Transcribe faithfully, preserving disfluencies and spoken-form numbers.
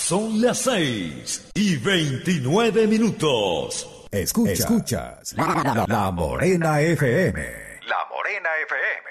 Son las seis y veintinueve minutos. Escuchas, Escuchas la, la, la Morena F M. La Morena F M.